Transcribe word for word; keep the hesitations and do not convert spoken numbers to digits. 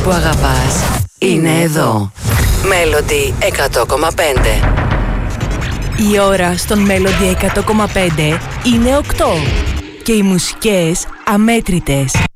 που αγαπάς είναι εδώ. Melody εκατό κόμμα πέντε. Η ώρα στον Melody εκατό κόμμα πέντε είναι οκτώ και οι μουσικές αμέτρητες.